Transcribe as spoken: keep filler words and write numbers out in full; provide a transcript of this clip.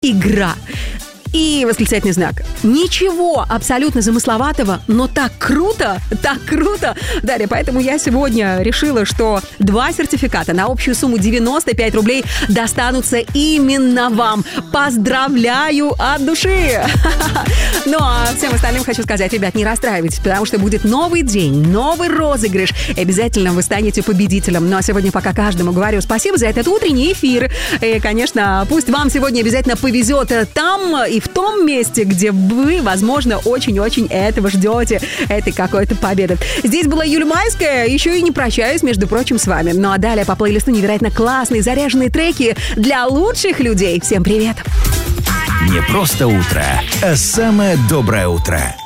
игра. И восклицательный знак. Ничего абсолютно замысловатого, но так круто, так круто. Далее, поэтому я сегодня решила, что два сертификата на общую сумму девяносто пять рублей достанутся именно вам. Поздравляю от души! Ну а всем остальным хочу сказать, ребят, не расстраивайтесь, потому что будет новый день, новый розыгрыш. И обязательно вы станете победителем. Ну а сегодня пока каждому говорю спасибо за этот утренний эфир. И, конечно, пусть вам сегодня обязательно повезет там и в том месте, где вы, возможно, очень-очень этого ждете, этой какой-то победы. Здесь была Юля Майская, еще и не прощаюсь, между прочим, с вами. Ну а далее по плейлисту невероятно классные, заряженные треки для лучших людей. Всем привет! Не просто утро, а самое доброе утро.